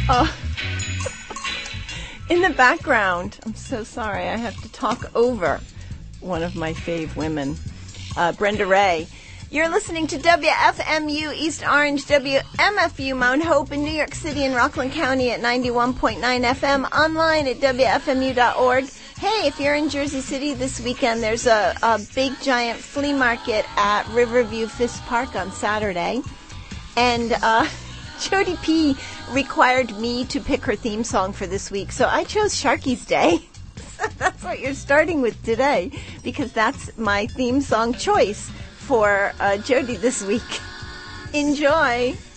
Oh. In the background, I'm so sorry, I have to talk over one of my fave women, Brenda Ray. You're listening to WFMU East Orange, WMFU Mount Hope in New York City and Rockland County at 91.9 FM, online at WFMU.org. Hey, if you're in Jersey City this weekend, there's a big giant flea market at Riverview Fisk Park on Saturday. And Jody P. required me to pick her theme song for this week, so I chose Sharky's Day. So that's what you're starting with today, because that's my theme song choice for Jody this week. Enjoy.